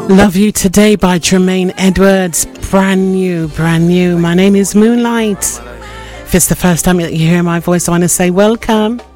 Love You Today by Jermaine Edwards. Brand new. My name is Moonlight. If it's the first time that you hear my voice, I want to say welcome.